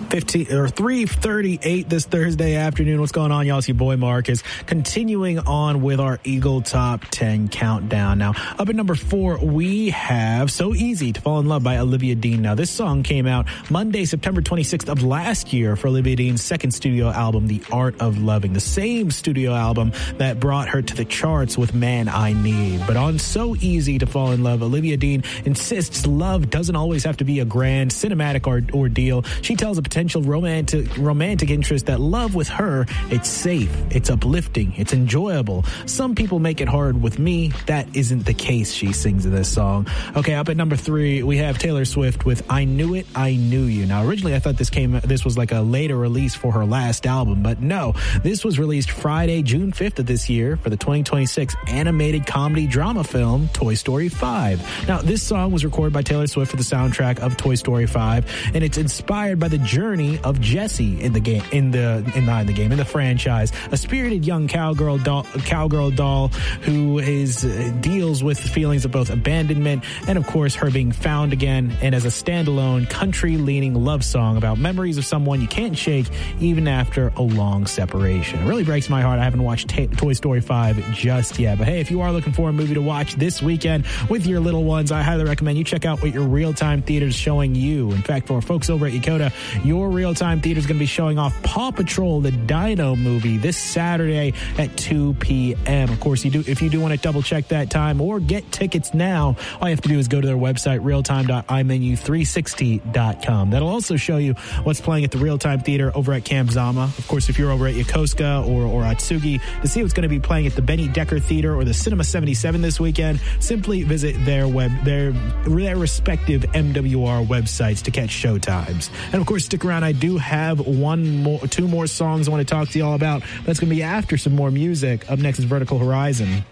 3:38 this Thursday afternoon. What's going on, y'all? It's your boy Marcus. Continuing on with our Eagle Top 10 countdown. Now, up at number 4, we have So Easy to Fall in Love by Olivia Dean. Now, this song came out Monday, September 26th of last year for Olivia Dean's second studio album, The Art of Loving, the same studio album that brought her to the charts with Man I Need. But on So Easy to Fall in Love, Olivia Dean insists love doesn't always have to be a grand cinematic ordeal. She tells a potential romantic interest that love with her, it's safe, it's uplifting, it's enjoyable. Some people make it hard with me. That isn't the case, she sings in this song. Okay, up at number 3, we have Taylor Swift with I Knew It, I Knew You. Now, originally I thought this was like a later release for her last album, but no, this was released Friday, June 5th of this year for the 2026 animated comedy drama film Toy Story 5. Now, this song was recorded by Taylor Swift for the soundtrack of Toy Story 5, and it's inspired by the journey of Jessie in the franchise, a spirited young cowgirl doll who deals with feelings of both abandonment and, of course, her being found again, and as a standalone country-leaning love song about memories of someone you can't shake even after a long separation. It really breaks my heart. I haven't watched Toy Story 5 just yet, but hey, if you are looking for a movie to watch this weekend with your little ones, I highly recommend you check out what your real-time theater is showing you. In fact, for folks over at Yakota, your real-time theater is going to be showing off Paw Patrol, the Dino movie, this Saturday at 2 p.m. Of course, if you do want to double-check that time or get tickets now, all you have to do is go to their website, realtime.imenu360.com. That'll also show you what's playing at the Real-Time Theater over at Camp Zama. Of course, if you're over at Yokosuka or Atsugi, to see what's going to be playing at the Benny Decker Theater or the Cinema 77 this weekend, simply visit their respective MWR websites to catch show times. And of course, stick around. I do have two more songs I want to talk to y'all about. That's going to be after some more music. Up next is Vertical Horizon.